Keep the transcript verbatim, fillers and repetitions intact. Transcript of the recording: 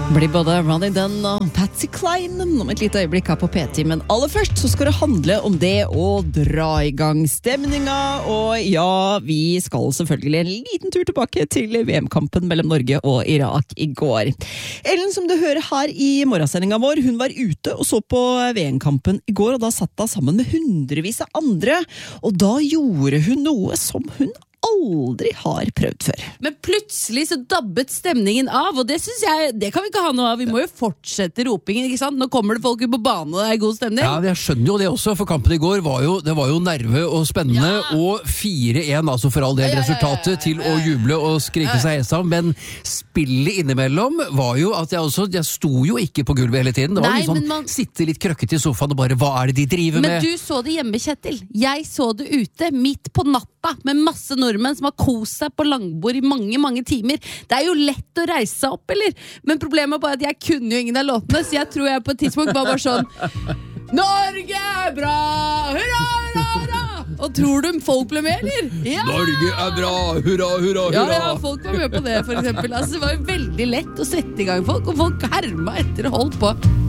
Blir både Ronny Dunn og Patsy Cline om et lite øyeblikk her på P ti, men aller først så skal det handle om det å dra i gang stemninga, og ja, vi skal selvfølgelig en liten tur tilbake til V M-kampen mellom Norge og Irak i går. Ellen, som du hører her i morgensendinga vår, hun var ute og så på V M-kampen i går, og da satt hun sammen med hundrevis av andre, og da gjorde hun noe som hun aldri har prøvd før. Men plutselig så dabbet stemningen av, og det synes jeg, det kan vi ikke ha noe av. Vi må jo fortsette ropingen, ikke sant? Nå kommer det folk ut på banen, og det er god stemning. Ja, jeg skjønner jo det også, for kampen i går var jo, det var jo nerve og spennende, ja. Og fire en, altså for all del resultatet, ja, ja, ja, ja, ja. Til å juble og skrike seg hesa, men spillet innimellom var jo at jeg også, jeg sto jo ikke på gulvet hele tiden. Det var Nei, litt sånn, man... sitte litt krøkket i sofaen og bare, hva er det de driver men med? Men du så det hjemme, Kjetil. Jeg så det ute, midt på natta, med masse nordmenn som har kost seg på langbord i mange, mange timer. Det er jo lett å reise seg opp, eller? Men problemet er bare at jeg kunne jo ingen av låtene, så jeg tror jeg på et tidspunkt var bare sånn Norge er bra! Hurra, hurra, hurra! Og tror du folk ble med, eller? Ja! Norge er bra! Hurra, hurra, hurra! Ja, ja, folk var med på det, for eksempel. Altså, det var jo veldig lett å sette i gang folk, og folk herma etter og holdt på.